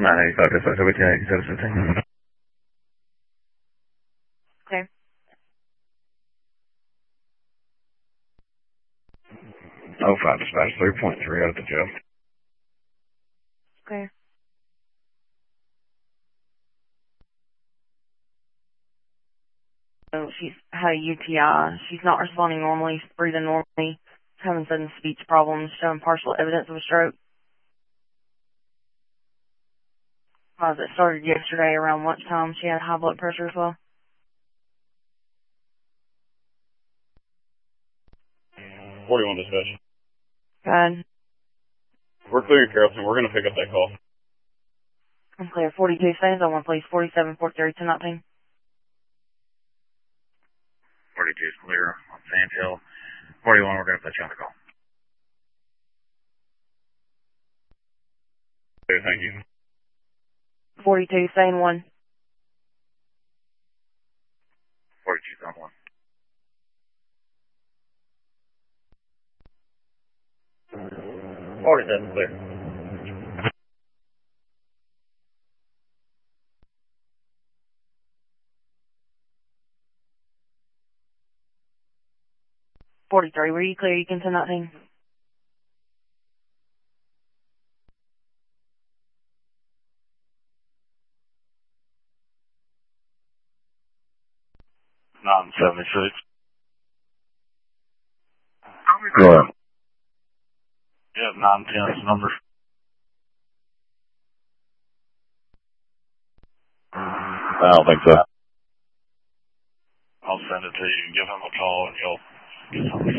985 to 578 Okay. Oh, 05 dispatch 3.3 out of the jail. Okay. So she's had a UTI. She's not responding normally. She's breathing normally. Having sudden speech problems, showing partial evidence of a stroke. It started yesterday around lunchtime. She had high blood pressure as well. 41 dispatch. Good. We're clearing Carrollton. We're going to pick up that call. I'm clear. 42 seconds. I want please 47, 43, 1019. 42 is clear on Sand Hill. 41, we're going to put you on the call. Okay, thank you. 42, saying 1. 42 on 1. 47 clear. $43, were you clear? You can send that thing. $9.76. Go ahead. Yeah, 910 is the number. I don't think so. I'll send it to you. Give him a call and you'll get something.